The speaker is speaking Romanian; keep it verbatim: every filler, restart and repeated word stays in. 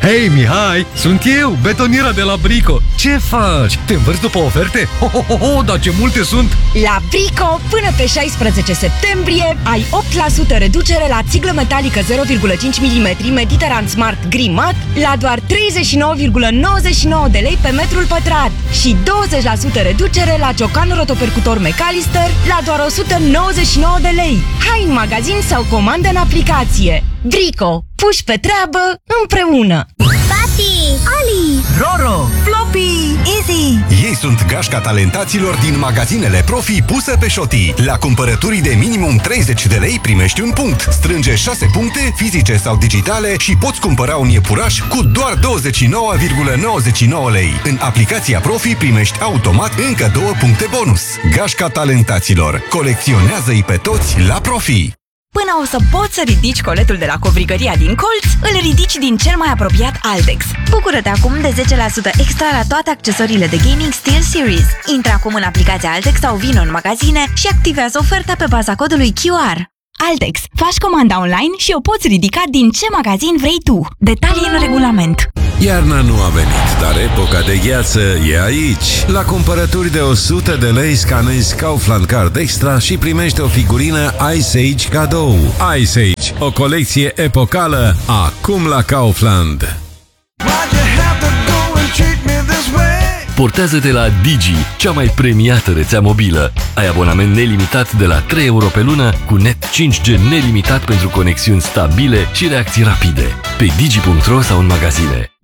Hei, Mihai, sunt eu, betoniera de la Brico. Ce faci? Te învârți după oferte? Ho, ho, ho, ho, dar ce multe sunt! La Brico, până pe șaisprezece septembrie, ai opt la sută reducere la țiglă metalică zero virgulă cinci milimetri Mediterran Smart Gri Mat la doar treizeci și nouă virgulă nouăzeci și nouă de lei pe metrul pătrat și douăzeci la sută reducere la ciocan rotopercutor McAllister la doar o sută nouăzeci și nouă de lei. Hai în magazin sau comandă în aplicație. Brico, puși pe treabă împreună! Tati, Ali, Roro, Floppy, Easy. Ei sunt gașca talentaților din magazinele Profi puse pe șotii. La cumpărături de minimum treizeci de lei primești un punct. Strânge șase puncte, fizice sau digitale, și poți cumpăra un iepuraș cu doar douăzeci și nouă virgulă nouăzeci și nouă lei. În aplicația Profi primești automat încă două puncte bonus. Gașca talentaților. Colecționează-i pe toți la Profi. Până o să poți să ridici coletul de la covrigăria din colț, îl ridici din cel mai apropiat Altex. Bucură-te acum de zece la sută extra la toate accesoriile de gaming SteelSeries. Intră acum în aplicația Altex sau vino în magazine și activează oferta pe baza codului Q R. Altex. Faci comanda online și o poți ridica din ce magazin vrei tu. Detalii în regulament. Iarna nu a venit, dar epoca de gheață e aici. La cumpărături de o sută de lei scanezi Kaufland Card Extra și primești o figurină Ice Age cadou. Ice Age, o colecție epocală, acum la Kaufland. Portează-te la Digi, cea mai premiată rețea mobilă. Ai abonament nelimitat de la trei euro pe lună, cu net cinci G nelimitat pentru conexiuni stabile și reacții rapide. Pe digi punct ro sau în magazine.